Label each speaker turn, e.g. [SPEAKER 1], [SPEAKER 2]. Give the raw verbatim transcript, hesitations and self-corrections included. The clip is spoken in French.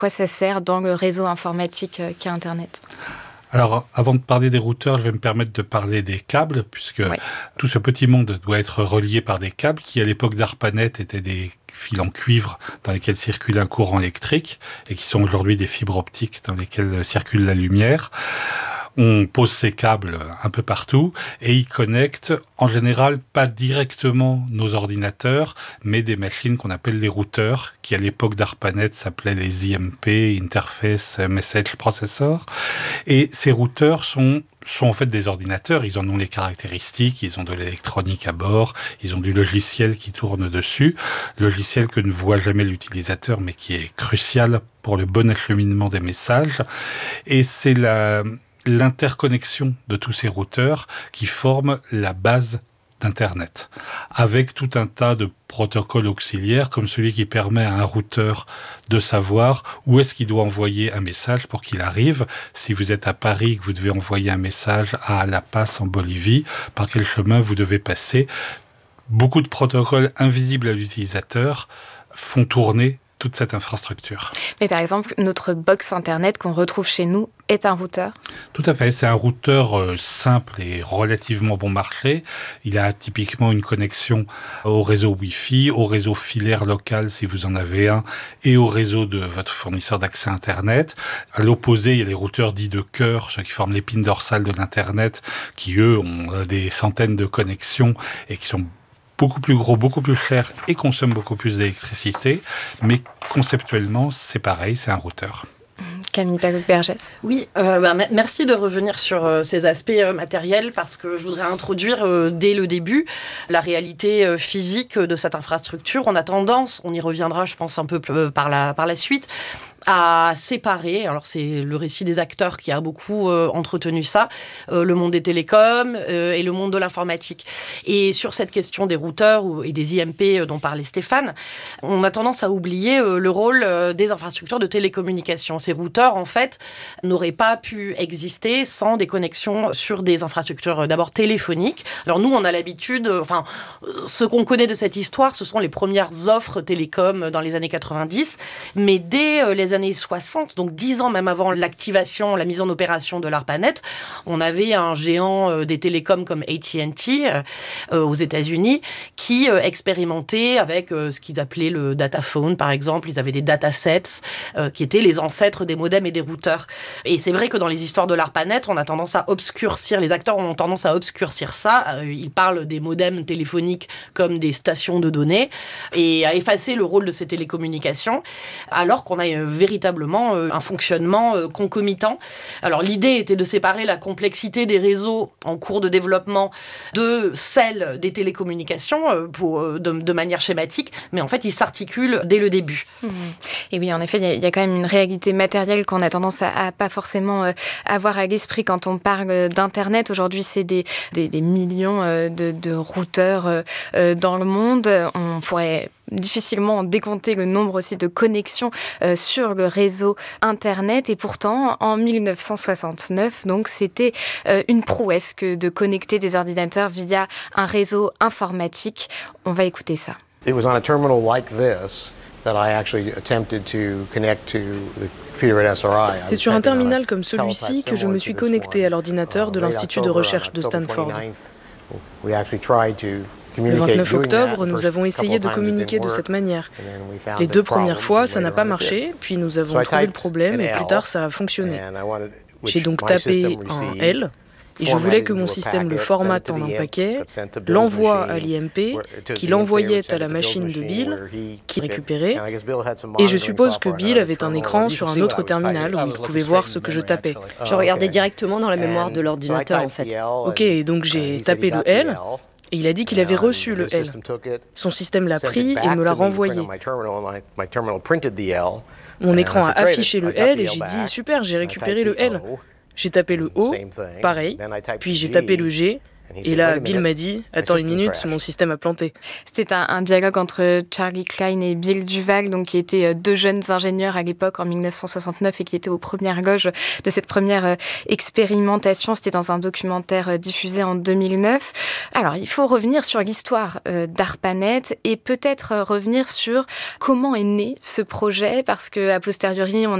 [SPEAKER 1] quoi ça sert dans le réseau informatique euh, qu'est Internet.
[SPEAKER 2] Alors, avant de parler des routeurs, je vais me permettre de parler des câbles, puisque oui. tout ce petit monde doit être relié par des câbles qui, à l'époque d'ARPANET, étaient des fils en cuivre dans lesquels circule un courant électrique et qui sont aujourd'hui des fibres optiques dans lesquelles circule la lumière. On pose ces câbles un peu partout et ils connectent en général pas directement nos ordinateurs, mais des machines qu'on appelle les routeurs, qui à l'époque d'ARPANET s'appelaient les I M P, Interface Message Processor. Et ces routeurs sont sont en fait des ordinateurs, ils en ont les caractéristiques, ils ont de l'électronique à bord, ils ont du logiciel qui tourne dessus, logiciel que ne voit jamais l'utilisateur mais qui est crucial pour le bon acheminement des messages. Et c'est la... l'interconnexion de tous ces routeurs qui forment la base d'Internet, avec tout un tas de protocoles auxiliaires, comme celui qui permet à un routeur de savoir où est-ce qu'il doit envoyer un message pour qu'il arrive. Si vous êtes à Paris, que vous devez envoyer un message à La Paz en Bolivie, par quel chemin vous devez passer. Beaucoup de protocoles invisibles à l'utilisateur font tourner toute cette infrastructure.
[SPEAKER 1] Mais par exemple, notre box Internet qu'on retrouve chez nous est un routeur ?
[SPEAKER 2] Tout à fait, c'est un routeur euh, simple et relativement bon marché. Il a typiquement une connexion au réseau Wi-Fi, au réseau filaire local si vous en avez un, et au réseau de votre fournisseur d'accès Internet. À l'opposé, il y a les routeurs dits de cœur, ceux qui forment l'épine dorsale de l'Internet, qui eux ont des centaines de connexions et qui sont beaucoup plus gros, beaucoup plus cher et consomme beaucoup plus d'électricité. Mais conceptuellement, c'est pareil, c'est un routeur.
[SPEAKER 1] Camille Pagode-Bergès.
[SPEAKER 3] Oui, euh, bah, merci de revenir sur euh, ces aspects euh, matériels parce que je voudrais introduire euh, dès le début la réalité euh, physique de cette infrastructure. On a tendance, on y reviendra je pense un peu euh, par, la, par la suite, à séparer, alors c'est le récit des acteurs qui a beaucoup euh, entretenu ça, euh, le monde des télécoms euh, et le monde de l'informatique. Et sur cette question des routeurs ou, et des I M P euh, dont parlait Stéphane, on a tendance à oublier euh, le rôle euh, des infrastructures de télécommunication. Ces routeurs, en fait, n'auraient pas pu exister sans des connexions sur des infrastructures euh, d'abord téléphoniques. Alors nous, on a l'habitude, euh, enfin, ce qu'on connaît de cette histoire, ce sont les premières offres télécom dans les années quatre-vingt-dix, mais dès euh, les années soixante, donc dix ans même avant l'activation, la mise en opération de l'ARPANET, on avait un géant euh, des télécoms comme A T and T euh, aux États-Unis qui euh, expérimentait avec euh, ce qu'ils appelaient le dataphone, par exemple. Ils avaient des datasets euh, qui étaient les ancêtres des modems et des routeurs. Et c'est vrai que dans les histoires de l'ARPANET, on a tendance à obscurcir, les acteurs ont tendance à obscurcir ça. Euh, ils parlent des modems téléphoniques comme des stations de données et à effacer le rôle de ces télécommunications, alors qu'on a euh, véritablement euh, un fonctionnement euh, concomitant. Alors l'idée était de séparer la complexité des réseaux en cours de développement de celle des télécommunications euh, pour, euh, de, de manière schématique, mais en fait ils s'articulent dès le début.
[SPEAKER 1] Mmh. Et oui, en effet, il y, y a quand même une réalité matérielle qu'on a tendance à, à pas forcément euh, avoir à l'esprit quand on parle d'Internet. Aujourd'hui, c'est des, des, des millions euh, de, de routeurs euh, dans le monde. On pourrait difficilement décompter le nombre aussi de connexions euh, sur le réseau Internet. Et pourtant, en dix-neuf cent soixante-neuf, donc, c'était euh, une prouesse que de connecter des ordinateurs via un réseau informatique. On va écouter ça.
[SPEAKER 4] It was on a terminal like this that I actually attempted to connect to the
[SPEAKER 5] C'est sur un terminal comme celui-ci que je me suis connecté à l'ordinateur de l'Institut de recherche de Stanford. Le vingt-neuf octobre, nous avons essayé de communiquer de cette manière. Les deux premières fois, ça n'a pas marché, puis nous avons trouvé le problème et plus tard, ça a fonctionné. J'ai donc tapé un L. Et je voulais que mon système le formate en un paquet, l'envoie à l'I M P, qui l'envoyait à la machine de Bill, qui récupérait. Et je suppose que Bill avait un écran sur un autre terminal où il pouvait voir ce que je tapais.
[SPEAKER 6] Je regardais directement dans la mémoire de l'ordinateur, en fait.
[SPEAKER 5] Ok, donc j'ai tapé le L, et il a dit qu'il avait reçu le L. Son système l'a pris et me l'a renvoyé. Mon écran a affiché le L et j'ai dit « Super, j'ai récupéré le L ». J'ai tapé le O, pareil, puis j'ai tapé le G, Et là, Bill m'a dit « Attends une minute, mon système a planté ».
[SPEAKER 1] C'était un, un dialogue entre Charlie Klein et Bill Duval, donc, qui étaient deux jeunes ingénieurs à l'époque, en dix-neuf cent soixante-neuf, et qui étaient aux premières loges de cette première expérimentation. C'était dans un documentaire diffusé en deux mille neuf. Alors, il faut revenir sur l'histoire d'ARPANET et peut-être revenir sur comment est né ce projet, parce qu'à posteriori, on